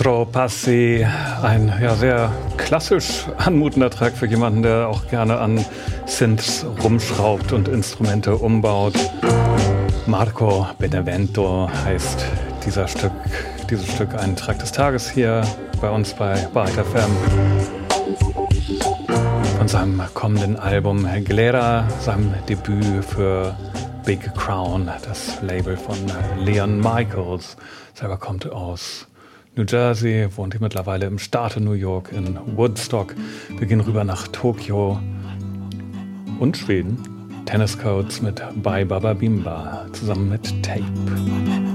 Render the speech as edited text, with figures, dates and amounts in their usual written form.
Passi, ein sehr klassisch anmutender Track für jemanden, der auch gerne an Synths rumschraubt und Instrumente umbaut. Marco Benevento heißt dieses Stück ein Track des Tages hier bei uns bei Byte FM. Von seinem kommenden Album Glera, seinem Debüt für Big Crown, das Label von Leon Michaels. Selber kommt aus New Jersey, wohnt hier mittlerweile im Staate New York in Woodstock. Wir gehen rüber nach Tokio und Schweden. Tennis Codes mit Bye Baba Bimba zusammen mit Tape.